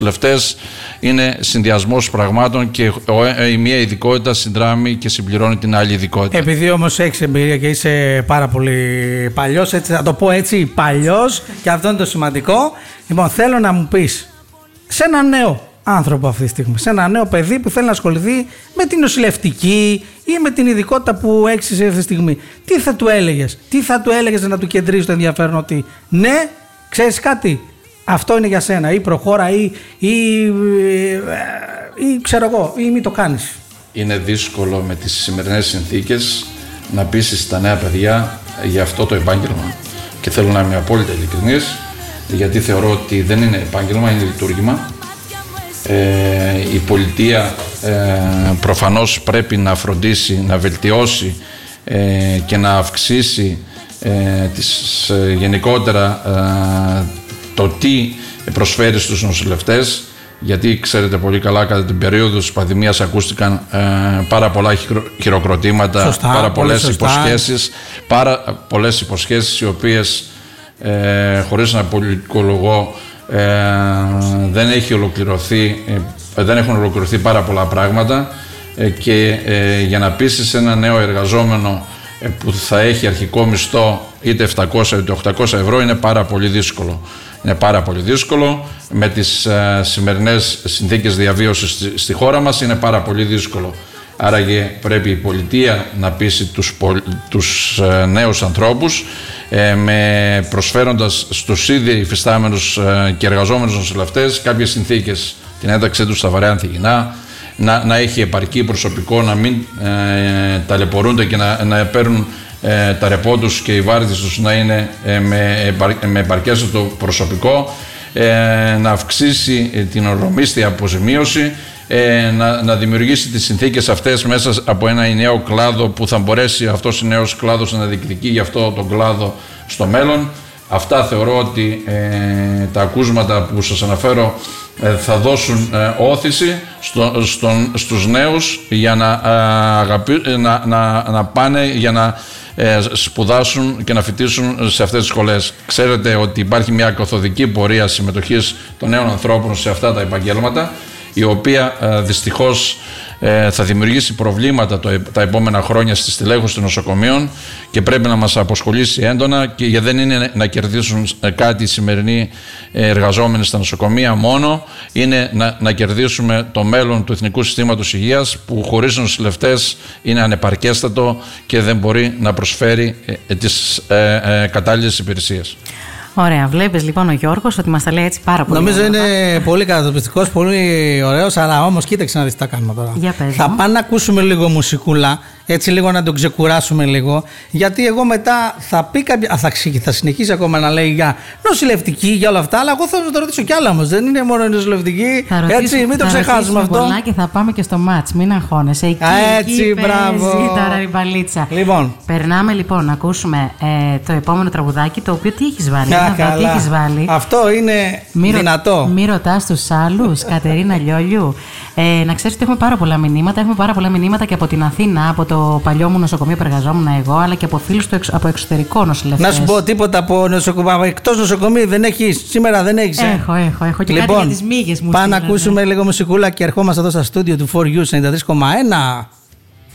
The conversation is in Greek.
νοσηλευτές είναι συνδυασμός πραγμάτων και η μία ειδικότητα συνδράμει και συμπληρώνει την άλλη ειδικότητα. Επειδή όμως έχεις εμπειρία και είσαι πάρα πολύ παλιός, έτσι, θα το πω έτσι, παλιός, και αυτό είναι το σημαντικό. Λοιπόν, θέλω να μου πεις σε ένα νέο άνθρωπο αυτή τη στιγμή, σε ένα νέο παιδί που θέλει να ασχοληθεί με την νοσηλευτική ή με την ειδικότητα που έχεις αυτή τη στιγμή, τι θα του έλεγες να του κεντρήσει το ενδιαφέρον, ότι ναι, ξέρεις κάτι, αυτό είναι για σένα, ή προχώρα ή ξέρω εγώ, ή μη το κάνεις. Είναι δύσκολο με τις σημερινές συνθήκες να πείσεις τα νέα παιδιά για αυτό το επάγγελμα, και θέλω να είμαι απόλυτα ειλικρινής, γιατί θεωρώ ότι δεν είναι επάγγελμα, είναι λειτουργήμα. Η πολιτεία προφανώς πρέπει να φροντίσει, να βελτιώσει και να αυξήσει γενικότερα το τι προσφέρει στους νοσηλευτές, γιατί ξέρετε πολύ καλά, κατά την περίοδο της πανδημίας ακούστηκαν πάρα πολλά χειροκροτήματα, σωστά, πάρα πολλές υποσχέσεις οι οποίες, χωρίς να πολιτικολογώ, δεν έχουν ολοκληρωθεί πάρα πολλά πράγματα, και για να πείσεις ένα νέο εργαζόμενο που θα έχει αρχικό μισθό είτε 700 είτε 800 ευρώ είναι πάρα πολύ δύσκολο. Είναι πάρα πολύ δύσκολο. Με τις σημερινές συνθήκες διαβίωσης στη χώρα μας είναι πάρα πολύ δύσκολο. Άραγε πρέπει η πολιτεία να πείσει τους νέους ανθρώπους, προσφέροντας στους ήδη υφιστάμενους και εργαζόμενους νοσηλευτές κάποιες συνθήκες, την ένταξή τους στα βαρέα ανθυγινά, να έχει επαρκή προσωπικό, να μην ταλαιπωρούνται και να παίρνουν τα ρεπό τους και οι βάρδιες τους να είναι με επαρκές το προσωπικό, να αυξήσει την ορομίστια αποζημίωση, να δημιουργήσει τις συνθήκες αυτές μέσα από ένα νέο κλάδο που θα μπορέσει αυτός ο νέος κλάδος να διεκδικεί για αυτό τον κλάδο στο μέλλον. Αυτά θεωρώ ότι τα ακούσματα που σας αναφέρω θα δώσουν όθηση στους νέους για να πάνε για να σπουδάσουν και να φοιτήσουν σε αυτές τις σχολές. Ξέρετε ότι υπάρχει μια καθοδική πορεία συμμετοχής των νέων ανθρώπων σε αυτά τα επαγγέλματα, η οποία δυστυχώς θα δημιουργήσει προβλήματα τα επόμενα χρόνια στη στελέχωση των νοσοκομείων, και πρέπει να μας αποσχολήσει έντονα, και δεν είναι να κερδίσουν κάτι οι σημερινοί εργαζόμενοι στα νοσοκομεία μόνο, είναι να κερδίσουμε το μέλλον του Εθνικού Συστήματος Υγείας, που χωρίς νοσηλευτές είναι ανεπαρκέστατο και δεν μπορεί να προσφέρει τις κατάλληλες υπηρεσίες. Ωραία, βλέπεις λοιπόν ο Γιώργος ότι μας τα λέει έτσι πάρα πολύ. Νομίζω είναι πολύ κατατοπιστικός, πολύ ωραίος, αλλά όμως κοίταξε να δεις τι θα κάνουμε τώρα. Για πες. Θα πάμε να ακούσουμε λίγο μουσικούλα, έτσι λίγο να τον ξεκουράσουμε λίγο, γιατί εγώ μετά θα πει θα συνεχίσει ακόμα να λέει για νοσηλευτική, για όλα αυτά, αλλά εγώ θα το ρωτήσω κι άλλα όμως. Δεν είναι μόνο η νοσηλευτική, έτσι, μην το ξεχάσουμε αυτό. Πολλά και θα πάμε και στο μάτς, μην αγχώνεσαι. Έτσι, μπράβο. Τώρα η μπαλίτσα. Λοιπόν. Περνάμε λοιπόν να ακούσουμε το επόμενο τραγουδάκι, το οποίο τι έχεις βάλει. Τι έχεις βάλει. Αυτό είναι δυνατό. Μη ρωτάς τους άλλους, Κατερίνα Λιόλιου. Να ξέρεις ότι έχουμε πάρα πολλά μηνύματα. Έχουμε πάρα πολλά μηνύματα και από την Αθήνα, από το παλιό μου νοσοκομείο που εργαζόμουν εγώ, αλλά και από φίλους από εξωτερικό νοσηλευτές. Να σου πω τίποτα από εκτός νοσοκομείου δεν έχεις, σήμερα δεν έχεις. Έχω και κάτι για τις μύγες μου. Πάμε να ακούσουμε λίγο μουσικούλα και ερχόμαστε εδώ στα στούντιο του 4U 93,1.